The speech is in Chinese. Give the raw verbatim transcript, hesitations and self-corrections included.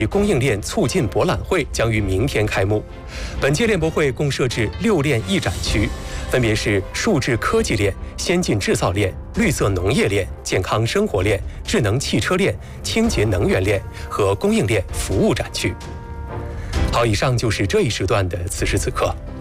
供应链促进博览会将于明天开幕。本届链博会共设置六链一展区，分别是数字科技链、先进制造链、绿色农业链、健康生活链、智能汽车链、清洁能源链和供应链服务展区。好，以上就是这一时段的此时此刻。